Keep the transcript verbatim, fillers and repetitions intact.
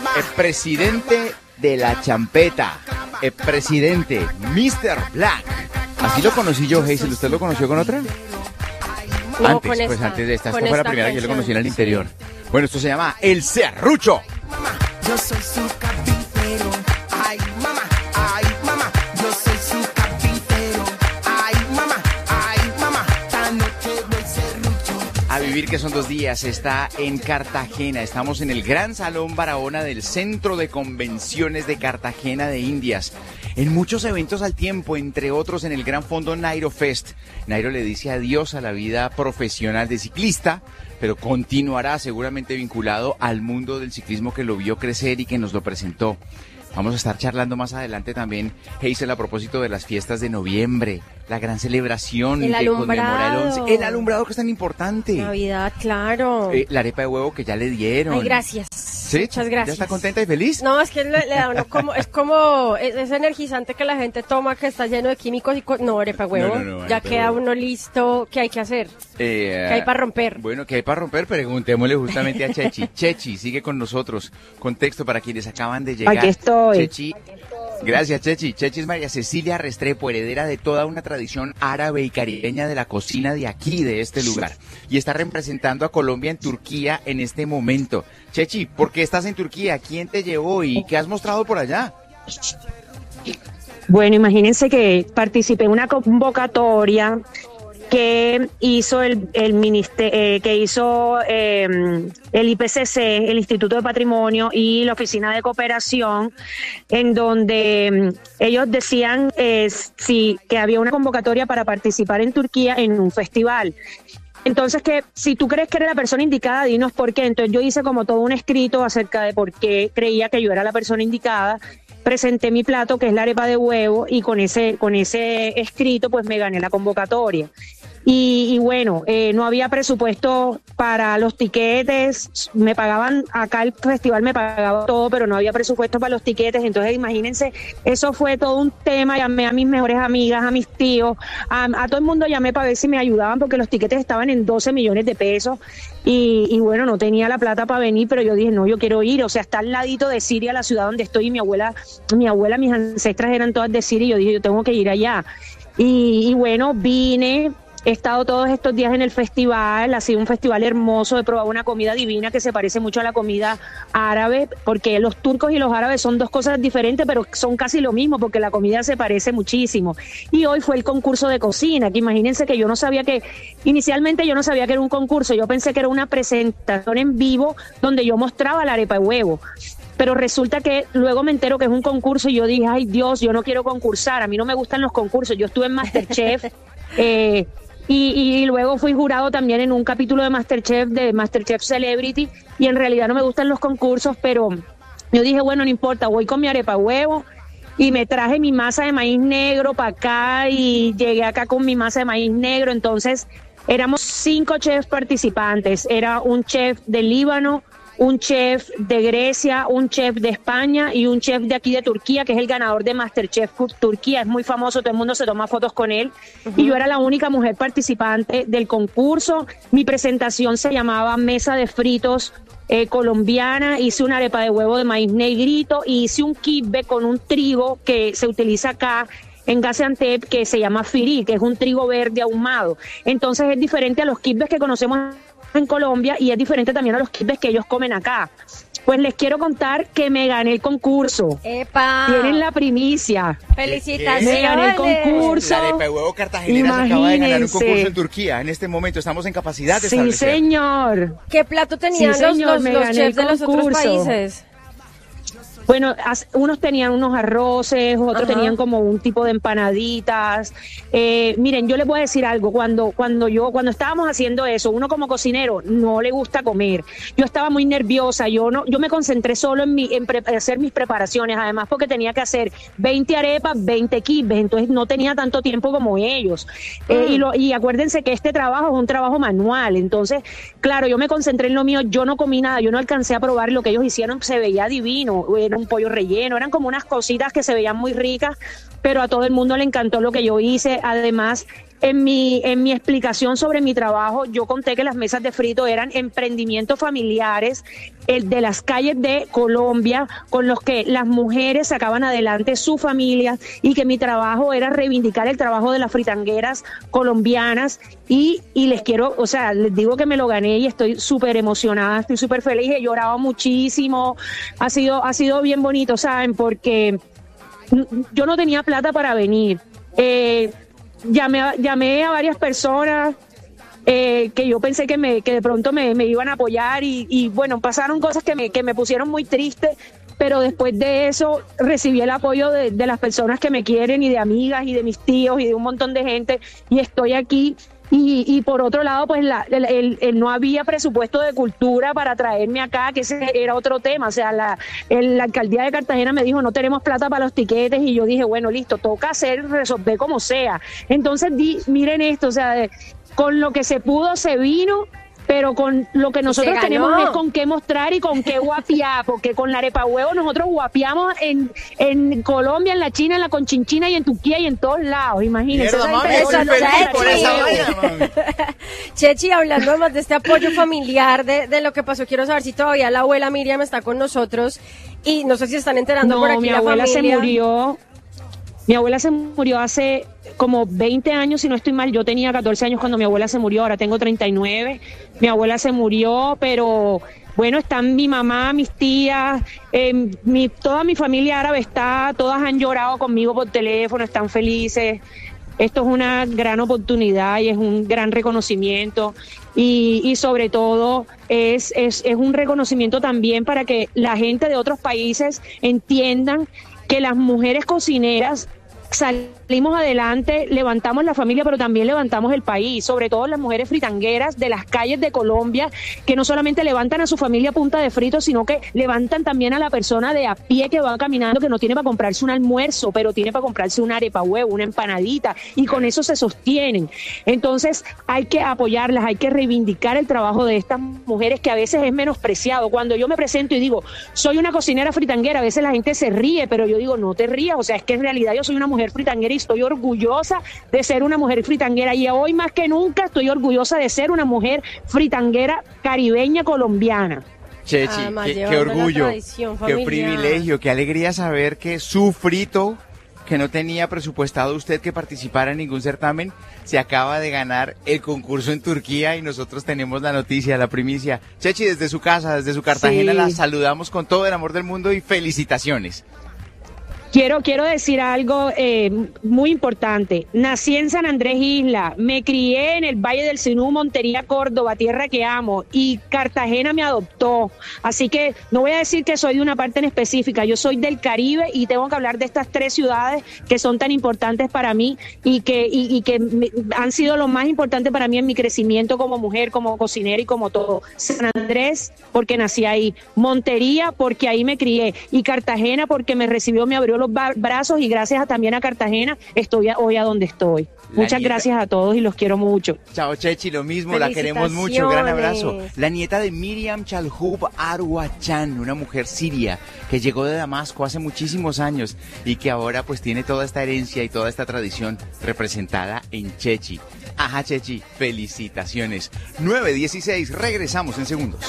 el presidente de la champeta, el presidente, mister Black. Así lo conocí yo, Hazel. ¿Usted lo conoció con otra? No, antes, con pues esta, antes de esta. Esta con fue la esta primera que yo lo canción, conocí en el sí. interior. Bueno, esto se llama El Serrucho. Yo soy su carpintero. Ay, mamá, ay, mamá. Yo soy su carpintero. Ay, mamá, ay, mamá. Esta noche voy serrucho. A vivir, que son dos días, está en Cartagena. Estamos en el Gran Salón Barahona del Centro de Convenciones de Cartagena de Indias. En muchos eventos al tiempo, entre otros en el Gran Fondo Nairo Fest. Nairo le dice adiós a la vida profesional de ciclista, pero continuará seguramente vinculado al mundo del ciclismo que lo vio crecer y que nos lo presentó. Vamos a estar charlando más adelante también, Hazel, a propósito de las fiestas de noviembre, la gran celebración El que conmemora el alumbrado. once. El alumbrado, que es tan importante. Navidad, claro. Eh, la arepa de huevo que ya le dieron. Ay, gracias. ¿Sí? Muchas gracias. ¿Ya está contenta y feliz? No, es que le, le da uno como, es como, es, es energizante que la gente toma que está lleno de químicos y, co- no, arepa huevo. No, no, no, ya arepa queda huevo. uno listo. ¿Qué hay que hacer? Eh, ¿Qué hay para romper? Bueno, ¿qué hay para romper? Preguntémosle justamente a Chechi. Chechi, sigue con nosotros. Contexto para quienes acaban de llegar. Aquí estoy. Chechi. Gracias, Chechi. Chechi es María Cecilia Restrepo, heredera de toda una tradición árabe y caribeña de la cocina de aquí, de este lugar. Y está representando a Colombia en Turquía en este momento. Chechi, ¿por qué estás en Turquía? ¿Quién te llevó y qué has mostrado por allá? Bueno, imagínense que participé en una convocatoria que hizo el, el minister, eh, que hizo eh, el I P C C, el Instituto de Patrimonio y la Oficina de Cooperación, en donde mm, ellos decían eh, sí, que había una convocatoria para participar en Turquía en un festival. Entonces, que si tú crees que eres la persona indicada, dinos por qué. Entonces yo hice como todo un escrito acerca de por qué creía que yo era la persona indicada. Presenté mi plato, que es la arepa de huevo, y con ese, con ese escrito pues me gané la convocatoria. Y, y bueno, eh, no había presupuesto para los tiquetes, me pagaban, acá el festival me pagaba todo, pero no había presupuesto para los tiquetes. Entonces imagínense, eso fue todo un tema. Llamé a mis mejores amigas, a mis tíos, a, a todo el mundo llamé para ver si me ayudaban, porque los tiquetes estaban en doce millones de pesos y, y bueno, no tenía la plata para venir, pero yo dije, no, yo quiero ir. O sea, está al ladito de Siria, la ciudad donde estoy, y mi abuela, mi abuela, mis ancestras eran todas de Siria, y yo dije, yo tengo que ir allá. Y, y bueno, vine. He estado todos estos días en el festival, ha sido un festival hermoso, he probado una comida divina que se parece mucho a la comida árabe, porque los turcos y los árabes son dos cosas diferentes, pero son casi lo mismo, porque la comida se parece muchísimo. Y hoy fue el concurso de cocina, que imagínense que yo no sabía que, inicialmente yo no sabía que era un concurso, yo pensé que era una presentación en vivo donde yo mostraba la arepa de huevo. Pero resulta que luego me entero que es un concurso y yo dije, ay Dios, yo no quiero concursar, a mí no me gustan los concursos, yo estuve en MasterChef, eh, Y, y luego fui jurado también en un capítulo de MasterChef, de MasterChef Celebrity, y en realidad no me gustan los concursos, pero yo dije, bueno, no importa, voy con mi arepa huevo, y me traje mi masa de maíz negro para acá, y llegué acá con mi masa de maíz negro. Entonces éramos cinco chefs participantes, era un chef del Líbano, un chef de Grecia, un chef de España y un chef de aquí de Turquía, que es el ganador de MasterChef Turquía, es muy famoso, todo el mundo se toma fotos con él. Uh-huh. Y yo era la única mujer participante del concurso. Mi presentación se llamaba Mesa de Fritos eh, Colombiana, hice una arepa de huevo de maíz negrito y hice un kibbe con un trigo que se utiliza acá en Gaziantep, que se llama firi, que es un trigo verde ahumado. Entonces es diferente a los kibbes que conocemos en Colombia y es diferente también a los kibbes que ellos comen acá. Pues les quiero contar que me gané el concurso. ¡Epa! Tienen la primicia. ¡Felicitaciones! Me gané el concurso. La arepa de huevo cartagenera se acaba de ganar un Imagínense. concurso en Turquía. En este momento estamos en capacidad de Sí, establecer. señor. ¿Qué plato tenían Sí, los, señor, los, me los gané chefs el de los otros concurso. países? Bueno, as- unos tenían unos arroces, otros Ajá. tenían como un tipo de empanaditas. Eh, miren, yo les voy a decir algo. Cuando, cuando yo, cuando estábamos haciendo eso, uno como cocinero no le gusta comer. Yo estaba muy nerviosa. Yo no, yo me concentré solo en mi, en pre- hacer mis preparaciones. Además, porque tenía que hacer veinte arepas, veinte kibbes. Entonces no tenía tanto tiempo como ellos. Eh, Mm. y, lo, y acuérdense que este trabajo es un trabajo manual. Entonces, claro, yo me concentré en lo mío. Yo no comí nada. Yo no alcancé a probar lo que ellos hicieron. Se veía divino. Era un pollo relleno. Eran como unas cositas que se veían muy ricas. pero a todo el mundo le encantó lo que yo hice. Además, en mi, en mi explicación sobre mi trabajo, yo conté que las mesas de frito eran emprendimientos familiares el de las calles de Colombia, con los que las mujeres sacaban adelante su familia, y que mi trabajo era reivindicar el trabajo de las fritangueras colombianas. Y, y les quiero, o sea, les digo que me lo gané y estoy súper emocionada, estoy súper feliz, he llorado muchísimo, ha sido, ha sido bien bonito, ¿saben? Porque yo no tenía plata para venir. Eh, llamé, a, llamé a varias personas eh, que yo pensé que me que de pronto me, me iban a apoyar y, y bueno, pasaron cosas que me, que me pusieron muy triste, pero después de eso recibí el apoyo de, de las personas que me quieren y de amigas y de mis tíos y de un montón de gente, y estoy aquí. Y, y por otro lado, pues la, el, el, el no había presupuesto de cultura para traerme acá, que ese era otro tema. O sea, la, el, la alcaldía de Cartagena me dijo, no tenemos plata para los tiquetes, y yo dije, bueno, listo, toca hacer, resolver como sea. Entonces, di, miren esto, o sea, de, con lo que se pudo se vino, pero con lo que nosotros tenemos es con qué mostrar y con qué guapiar, porque con la arepa huevo nosotros guapiamos en, en Colombia, en la China, en la Conchinchina y en Turquía y en todos lados, imagínense. Mierda, mami, estoy feliz por esa vaina, mami. Chechi, hablando más de este apoyo familiar, de, de lo que pasó, quiero saber si todavía la abuela Miriam está con nosotros, y no sé si están enterando no, por aquí mi la abuela familia. se murió, mi abuela se murió hace como veinte años, si no estoy mal. Yo tenía catorce años cuando mi abuela se murió, ahora tengo treinta y nueve. Mi abuela se murió, pero bueno, están mi mamá, mis tías, eh, mi, toda mi familia árabe está, todas han llorado conmigo por teléfono, están felices. Esto es una gran oportunidad y es un gran reconocimiento, y, y sobre todo es, es, es un reconocimiento también para que la gente de otros países entiendan que las mujeres cocineras salimos adelante, levantamos la familia, pero también levantamos el país, sobre todo las mujeres fritangueras de las calles de Colombia, que no solamente levantan a su familia a punta de frito, sino que levantan también a la persona de a pie que va caminando, que no tiene para comprarse un almuerzo, pero tiene para comprarse una arepa huevo, una empanadita, y con eso se sostienen. Entonces hay que apoyarlas, hay que reivindicar el trabajo de estas mujeres, que a veces es menospreciado. Cuando yo me presento y digo, soy una cocinera fritanguera, a veces la gente se ríe, pero yo digo, no te rías, o sea, es que en realidad yo soy una mujer fritanguera y estoy orgullosa de ser una mujer fritanguera, y hoy más que nunca estoy orgullosa de ser una mujer fritanguera caribeña colombiana. Chechi, Además, qué, qué llevando la orgullo, tradición qué familiar. privilegio, qué alegría saber que su frito, que no tenía presupuestado usted que participara en ningún certamen, se acaba de ganar el concurso en Turquía, y nosotros tenemos la noticia, la primicia. Chechi, desde su casa, desde su Cartagena, Sí. la saludamos con todo el amor del mundo y felicitaciones. Quiero, quiero decir algo eh, muy importante. Nací en San Andrés Isla, me crié en el Valle del Sinú, Montería, Córdoba, tierra que amo, y Cartagena me adoptó. Así que no voy a decir que soy de una parte en específica, yo soy del Caribe, y tengo que hablar de estas tres ciudades que son tan importantes para mí y que, y, y que me, han sido lo más importante para mí en mi crecimiento como mujer, como cocinera y como todo. San Andrés, porque nací ahí; Montería, porque ahí me crié; y Cartagena, porque me recibió, me abrió los brazos, y gracias a, también a Cartagena estoy a, hoy a donde estoy. La Muchas nieta. gracias a todos y los quiero mucho. Chao, Chechi, lo mismo, la queremos mucho, gran abrazo. La nieta de Miriam Chalhub Arwachan, una mujer siria que llegó de Damasco hace muchísimos años y que ahora pues tiene toda esta herencia y toda esta tradición representada en Chechi. Ajá, Chechi, felicitaciones. nueve dieciséis, regresamos en segundos.